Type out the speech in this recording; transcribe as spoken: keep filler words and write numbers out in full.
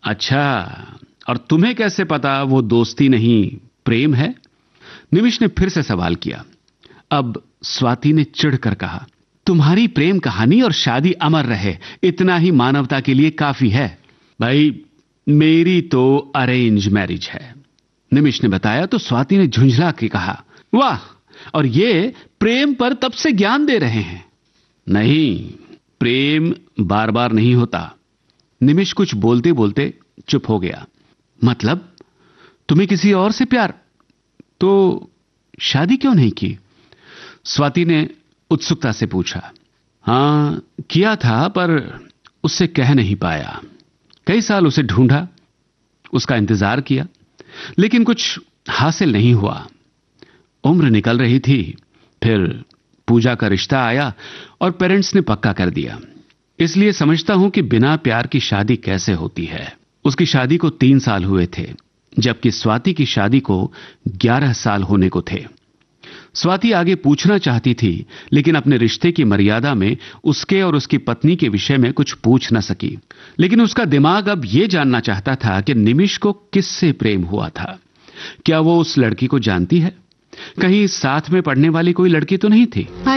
अच्छा, और तुम्हें कैसे पता वो दोस्ती नहीं प्रेम है? निमिष ने फिर से सवाल किया। अब स्वाति ने चिढ़कर कहा, तुम्हारी प्रेम कहानी और शादी अमर रहे, इतना ही मानवता के लिए काफी है। भाई, मेरी तो अरेंज मैरिज है, निमिष ने बताया तो स्वाति ने झुंझला के कहा, वाह, और ये प्रेम पर तब से ज्ञान दे रहे हैं। नहीं, प्रेम बार बार नहीं होता। निमिष कुछ बोलते बोलते चुप हो गया। मतलब तुम्हें किसी और से प्यार? तो शादी क्यों नहीं की? स्वाति ने उत्सुकता से पूछा। हां, किया था, पर उससे कह नहीं पाया। कई साल उसे ढूंढा, उसका इंतजार किया, लेकिन कुछ हासिल नहीं हुआ। उम्र निकल रही थी, फिर पूजा का रिश्ता आया और पेरेंट्स ने पक्का कर दिया। इसलिए समझता हूं कि बिना प्यार की शादी कैसे होती है। उसकी शादी को तीन साल हुए थे, जबकि स्वाति की शादी को ग्यारह साल होने को थे। स्वाति आगे पूछना चाहती थी, लेकिन अपने रिश्ते की मर्यादा में उसके और उसकी पत्नी के विषय में कुछ पूछ न सकी। लेकिन उसका दिमाग अब यह जानना चाहता था कि निमिष को किससे प्रेम हुआ था। क्या वो उस लड़की को जानती है? कहीं साथ में पढ़ने वाली कोई लड़की तो नहीं थी?